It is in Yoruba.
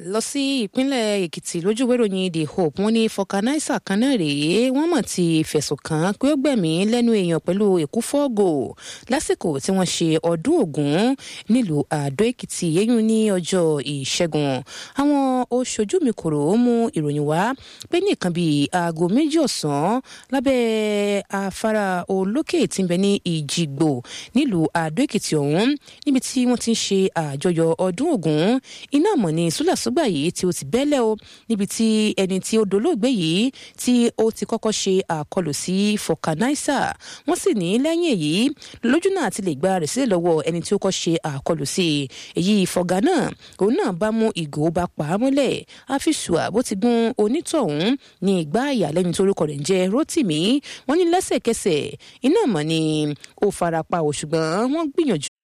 lọ sí ìpínlẹ̀ èkìtì lójúwé ìròyìn the hope wọ́n ní fọkànáísà kan náà rèé wọ́n mọ̀ ti fẹ̀sùn kàn án pé ó gbẹ̀mí lẹ́nu èèyàn pẹ̀lú èkúfọ́gò lásìkò tí wọ́n ṣe ọdún ògún nílùú àdó èkìtì yẹ́yún ní ọjọ́ ìṣẹ́gun. àwọn oṣojú mi kòrò mú ìròyìn wá pé ní nǹkan bíi aago 2 ọ̀sán lábẹ́ afárá olókè tí ń bẹ ní ìjìgbò nílùú àdó èkìtì ọ̀hún níbi tí wọ́n ti ń ṣe àjọyọ̀ ọdún ògún iná mọ̀ ní súlàsúgbà yìí tí ó ti bẹ́lẹ̀ o níbi tí ẹni tí ó dolóògbé yìí tí ó ti kọ́kọ́ ṣe àkọlù sí fọkànáísà wọ́n sì ní lẹ́yìn èyí lójú náà ti lè gba rẹ̀ sílẹ̀ lọ́wọ́ ẹni tí ó kọ́ ṣe àkọlù sí èyí fọ̀gá náà òun náà bá mú ìgò bá pa á mọ́lẹ̀ àfisùà bó ti gún onítọ̀hún ní ìgbà ìyàlẹ́nu tó orúkọ rẹ̀ ń jẹ́ Rótìmí wọ́n ní lẹ́sẹ̀kẹsẹ̀ iná mọ̀ ni ó farapa ò ṣùgbọ́n wọ́n gbìyànjú